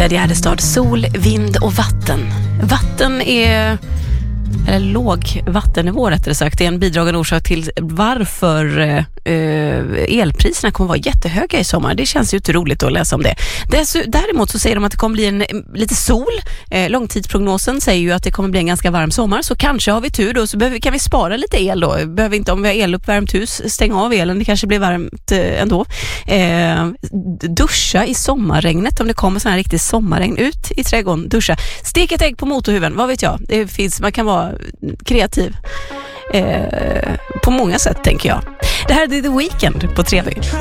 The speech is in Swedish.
Ted Gärdestad, sol, vind och vatten. Vatten är, eller låg vattennivå rättare sagt, är en bidragande orsak till varför elpriserna kommer vara jättehöga i sommar. Det känns ju inte roligt att läsa om det. Däremot så säger de att det kommer bli lite sol. Långtidsprognosen säger ju att det kommer bli en ganska varm sommar, så kanske har vi tur då, så kan vi spara lite el då. Behöver inte, om vi har eluppvärmt hus, stänga av elen, det kanske blir varmt ändå. Duscha i sommarregnet, om det kommer sån här riktigt sommarregn, ut i trädgården, duscha. Stek ett ägg på motorhuven, vad vet jag. Det finns, man kan vara kreativ på många sätt, tänker jag. Det här är The Weeknd på 3.